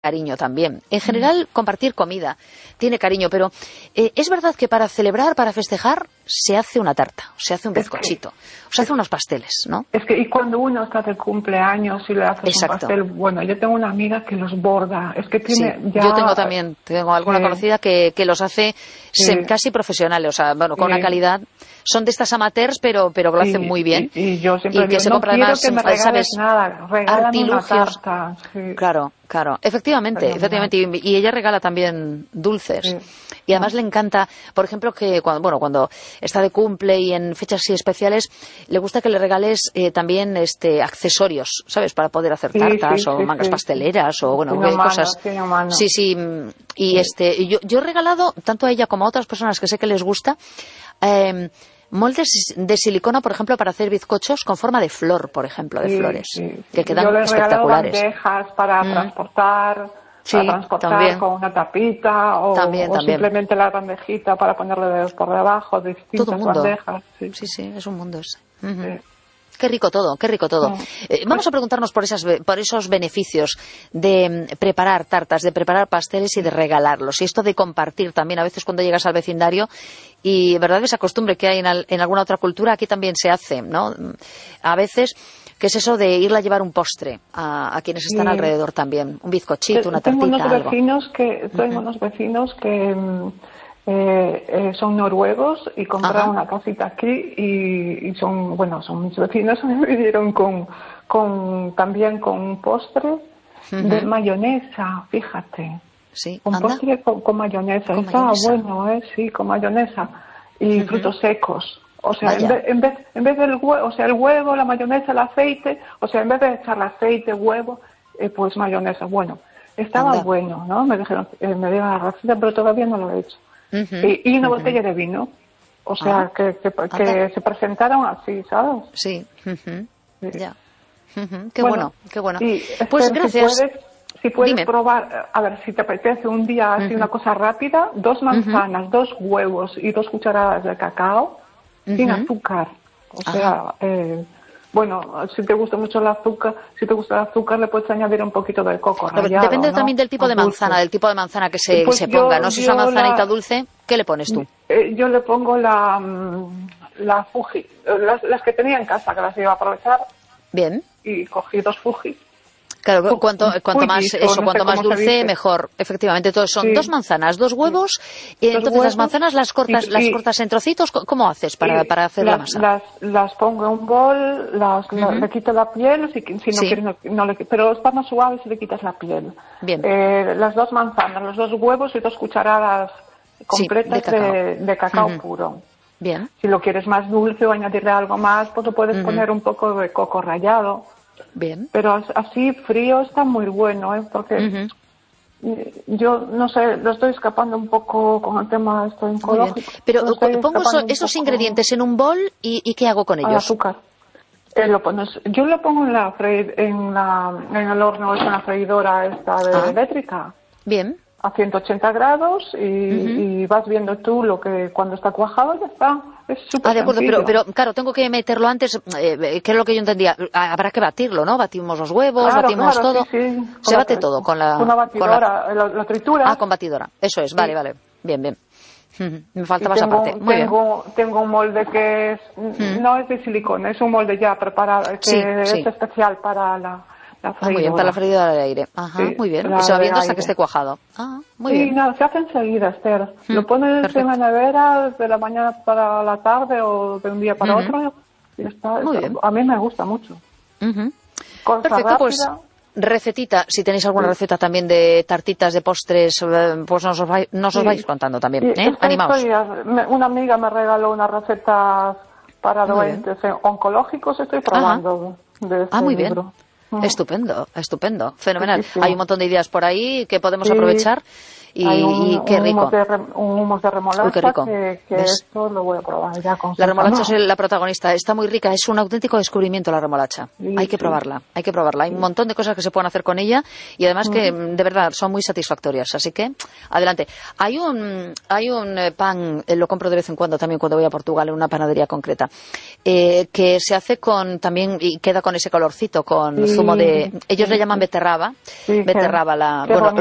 cariño también. En general, compartir comida tiene cariño, pero es verdad que para celebrar, para festejar, se hace una tarta, se hace un bizcochito, se hace unos pasteles, ¿no? Es que, y cuando uno está de cumpleaños y le haces un pastel, bueno, yo tengo una amiga que los borda, es que tiene ya... Yo tengo alguna conocida que los hace casi profesionales, o sea, bueno, con una calidad... Son de estas amateurs, pero lo hacen muy bien. Y yo siempre que se compra quiero además, que me regales nada, artilugios. Una tarta. Claro. Efectivamente. Y ella regala también dulces. Sí. Y además le encanta, por ejemplo, que cuando está de cumple y en fechas así especiales, le gusta que le regales también accesorios, ¿sabes? Para poder hacer tartas o mangas pasteleras o cosas. Sí. Y yo he regalado tanto a ella como a otras personas que sé que les gusta moldes de silicona, por ejemplo, para hacer bizcochos con forma de flor, por ejemplo, de flores, que quedan espectaculares. Yo le bandejas para transportar también. Con una tapita o simplemente la bandejita para ponerle dedos por debajo, distintas todo mundo. Bandejas. Sí, es un mundo ese. Qué rico todo. Vamos a preguntarnos por esos beneficios de preparar tartas, de preparar pasteles y de regalarlos. Y esto de compartir también, a veces cuando llegas al vecindario, y verdad esa costumbre que hay en alguna otra cultura, aquí también se hace, ¿no? A veces, que es eso de irle a llevar un postre a quienes están alrededor también, un bizcochito, una tartita, tengo unos vecinos que son noruegos y compraron una casita aquí y son mis vecinos. Me vinieron también con un postre de mayonesa, fíjate. Sí, un postre con mayonesa. Estaba bueno, sí, con mayonesa y frutos secos. O sea, en vez del huevo, o sea, el huevo, la mayonesa, el aceite, o sea, en vez de echarle aceite, huevo, pues mayonesa. Bueno, estaba bueno, ¿no? Me dijeron, me dieron la receta, pero todavía no lo he hecho. Y una botella de vino. O sea, que se presentaron así, ¿sabes? Sí. Ya. Qué bueno. Y, pues gracias. Si puedes probar, a ver, si te apetece un día así una cosa rápida, 2 manzanas, 2 huevos y 2 cucharadas de cacao sin azúcar. O sea, si te gusta mucho el azúcar, le puedes añadir un poquito de coco rallado. Depende también del tipo de manzana, que se ponga, ¿no? Si es una manzanita dulce, ¿qué le pones tú? Yo le pongo la Fuji, las que tenía en casa, que las iba a aprovechar. Bien. Y cogí 2 Fuji. Claro, cuanto más dulce, mejor. Efectivamente, son 2 manzanas, 2 huevos, y entonces las manzanas las cortas en trocitos. ¿Cómo haces para hacer la masa? Las pongo en un bol, le quito la piel, si no quieres, no le quito, pero está más suave si le quitas la piel. Bien. Las 2 manzanas, los 2 huevos y 2 cucharadas completas de cacao puro. Bien. Si lo quieres más dulce o añadirle algo más, pues le puedes poner un poco de coco rallado. Bien. Pero así frío está muy bueno, porque yo no sé, lo estoy escapando un poco con el tema oncológico. Pero pongo esos ingredientes en un bol y ¿qué hago con ellos? Azúcar. Yo lo pongo en el horno, es una freidora eléctrica. Bien. A 180 grados y vas viendo tú cuando está cuajado ya está. Es súper de acuerdo, sencillo. pero claro, tengo que meterlo antes, que es lo que yo entendía. Habrá que batirlo, ¿no? Batimos los huevos, batimos todo. Sí. Se bate todo con la... Una batidora, lo trituras. Con batidora, eso es, vale. Bien. Me faltaba esa parte. Muy bien. Tengo un molde que no es de silicona, es un molde ya preparado, que es especial para la freidora. Muy bien, para la freidora de aire. Muy bien. Y se va viendo hasta que esté cuajado. Muy bien. Nada, se hace enseguida, Esther. Lo pones en la nevera de la mañana para la tarde o de un día para otro. Y Muy bien. A mí me gusta mucho. Perfecto, pues recetita, si tenéis alguna receta también de tartitas, de postres, pues nos os vais contando también. Animaos. Una amiga me regaló unas recetas para doentes oncológicos, estoy probando de este muy libro. Bien. Estupendo, fenomenal. Sí. Hay un montón de ideas por ahí que podemos aprovechar y qué rico. Un hummus de remolacha. Uy, qué rico. Que esto lo voy a probar ya con La remolacha es la protagonista, está muy rica, es un auténtico descubrimiento la remolacha. Sí, hay que probarla, hay que probarla. Hay un montón de cosas que se pueden hacer con ella y además que de verdad son muy satisfactorias, así que adelante. Hay un pan, lo compro de vez en cuando también cuando voy a Portugal en una panadería concreta, que se hace con también y queda con ese colorcito, con zumo de, ellos le llaman beterraba, sí, beterraba